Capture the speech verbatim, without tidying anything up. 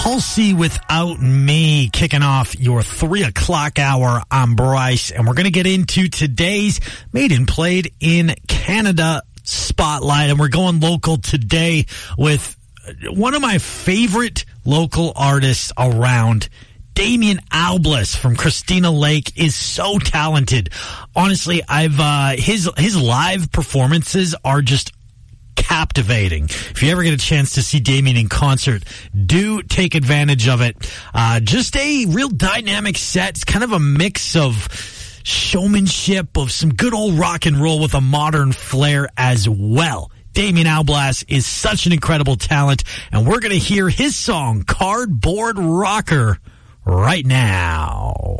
Halsey Without Me, kicking off your three o'clock hour. I'm Bryce, and we're going to get into today's Made and Played in Canada spotlight, and we're going local today with one of my favorite local artists around. Damien Albles from Christina Lake is so talented. Honestly, I've uh, his his live performances are just captivating. If you ever get a chance to see Damien in concert, do take advantage of it. Uh, just a real dynamic set. It's kind of a mix of showmanship, of some good old rock and roll with a modern flair as well. Damien Albles is such an incredible talent, and we're going to hear his song, Cardboard Rocker, right now.